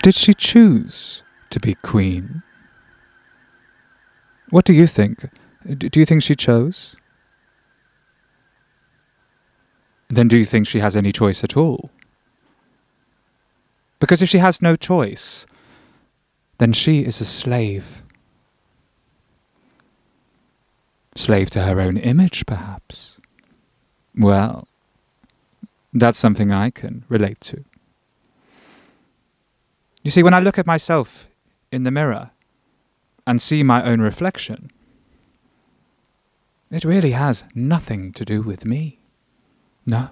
Did she choose to be queen? What do you think? Do you think she chose? Then do you think she has any choice at all? Because if she has no choice, then she is a slave. Slave to her own image, perhaps. Well, that's something I can relate to. You see, when I look at myself in the mirror and see my own reflection, it really has nothing to do with me. No.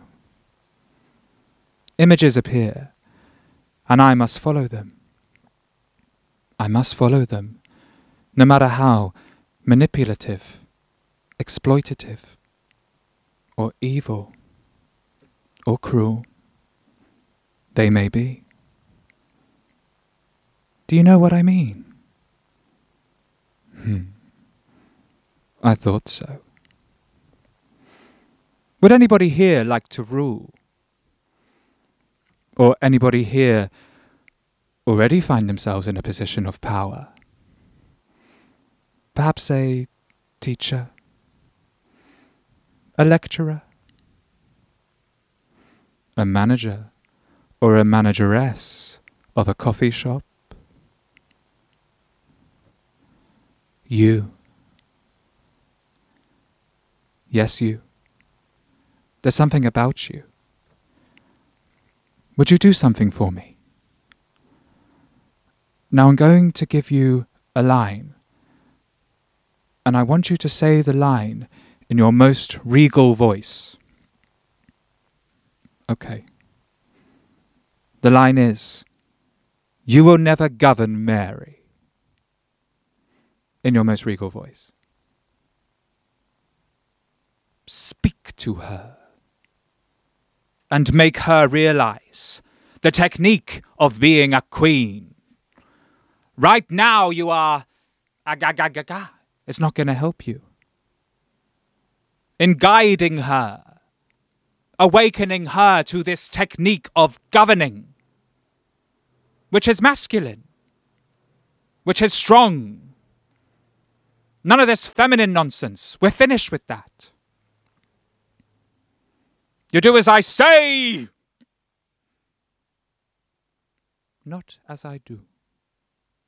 Images appear, and I must follow them. I must follow them, no matter how manipulative, exploitative, or evil, or cruel they may be. Do you know what I mean? I thought so. Would anybody here like to rule? Or anybody here already find themselves in a position of power? Perhaps a teacher, a lecturer, a manager, or a manageress of a coffee shop? You. Yes, you. There's something about you. Would you do something for me? Now I'm going to give you a line, and I want you to say the line in your most regal voice. Okay. The line is, "You will never govern Mary," in your most regal voice. Speak to her and make her realize the technique of being a queen. Right now you are aga-ga-ga-ga. It's not going to help you. In guiding her, awakening her to this technique of governing, which is masculine, which is strong. None of this feminine nonsense. We're finished with that. You do as I say, not as I do.